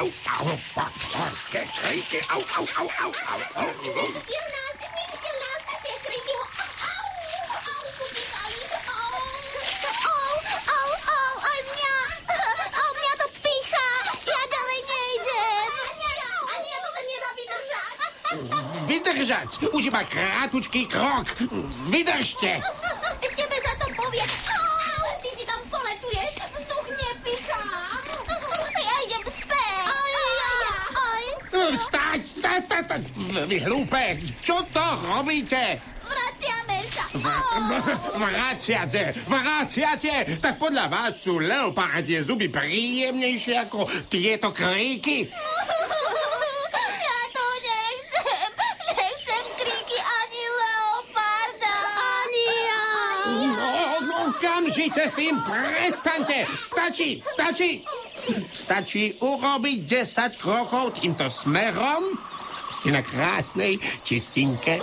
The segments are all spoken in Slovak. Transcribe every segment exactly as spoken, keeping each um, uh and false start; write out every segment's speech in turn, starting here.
au, au, patlaské kríky, au, au, au, au, au, au. Nechytil nás, nechytil nás, tie kríky ho, au, au, popichali, au. Au, au, au, aj mňa, au, mňa to pichá, ja ďalej nejdem. Ani ja to sa nedá vydržať. Vydržať, už iba krátučký krok, vydržte. Tebe za to povie, au, ty si tam poletuješ, vzduch nepichá. Ja idem späť. Aj, aj, aj. Vstať, vstať, vstať, vstať. Vy hlúpe, čo to robíte? Vraciame sa. Vraciate, vraciate. Tak podľa vás sú leopardie zuby príjemnejšie ako tieto kríky? Ja to nechcem. Nechcem kríky ani leoparda. Ani ja. No, no, okamžite s tým prestaňte. Stačí, stačí. Stačí urobiť desať krokov týmto smerom. Ste na krásnej čistinke.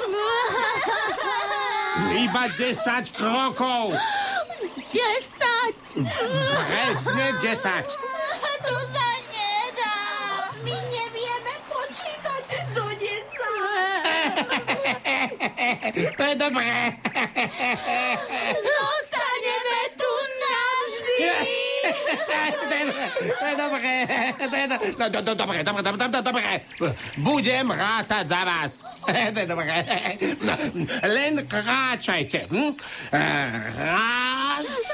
Iba desať krokov. Desať. Presne desať. To sa nedá. My nevieme počítať do desať. To je dobré. Zostaneme tu navždy. To je dobré. To je dobré. No, do, do, dobré, dobré, dobré, dobré, dobré. Budem rátať za vás. To je dobré. No, len kráčajte. Hm? Raz.